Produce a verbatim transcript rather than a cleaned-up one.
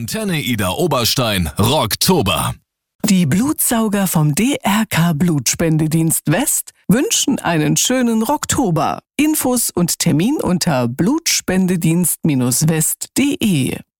Antenne Ida Oberstein Rocktober. Die Blutsauger vom D R K Blutspendedienst West wünschen einen schönen Rocktober. Infos und Termin unter blutspendedienst Bindestrich west punkt de.